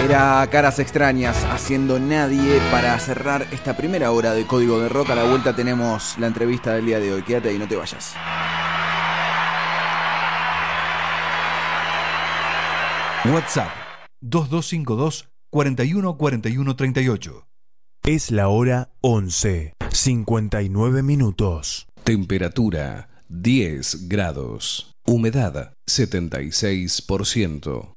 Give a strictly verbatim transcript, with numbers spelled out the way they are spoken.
Era Caras Extrañas haciendo Nadie para cerrar esta primera hora de Código de Rock. A la vuelta tenemos la entrevista del día de hoy. Quédate ahí, no te vayas. WhatsApp dos dos cinco dos, cuatro uno cuatro uno tres ocho. Es la hora once, cincuenta y nueve minutos. Temperatura diez grados. Humedad setenta y seis por ciento.